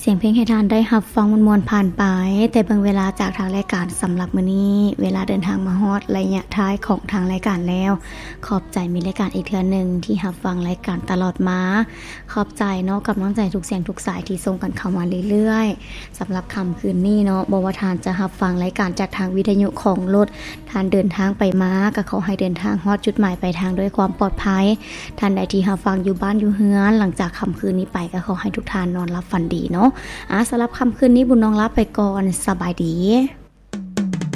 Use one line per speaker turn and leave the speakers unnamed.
สียงเพลงให้ทานได้รับฟังมวลๆผ่านไปแต่เบิ่งเวลาจากทางรายการสำหรับมื้อนี้เวลาเดินทางมาฮอดระยะท้ายของทางรายการแล้วขอบใจมีรายการอีกเทื่อนึงที่รับฟังรายการตลอดมาขอบใจเนาะกับน้องใจทุกเสียงทุกสายที่ส่งกันเข้ามาเรื่อยๆสำหรับค่ำคืนนี้เนาะบ่ว่าทานจะรับฟังรายการจากทางวิทยุของรถทานเดินทางไปมาก็ขอให้เดินทางฮอดจุดหมายปลายทางด้วยความปลอดภัยท่านใดที่รับฟังอยู่บ้านอยู่เฮือนหลังจากค่ำคืนนี้ไปก็ขอให้ทุกท่านนอนหลับฝันดีเนาะสำหรับค่ำคืนนี้บุญน้องลาไปก่อนสบายดี